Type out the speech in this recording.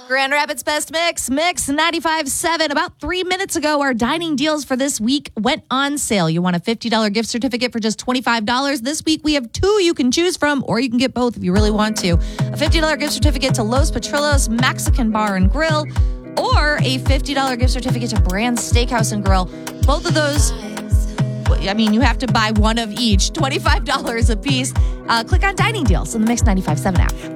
Grand Rapids Best Mix 95.7. About 3 minutes ago, our dining deals for this week went on sale. You want a $50 gift certificate for just $25. This week, we have two you can choose from, or you can get both if you really want to. A $50 gift certificate to Los Potrillos Mexican Bar and Grill, or a $50 gift certificate to Brand's Steakhouse and Grill. Both of those, I mean, you have to buy one of each, $25 a piece. Click on Dining Deals on the Mix 95.7 app.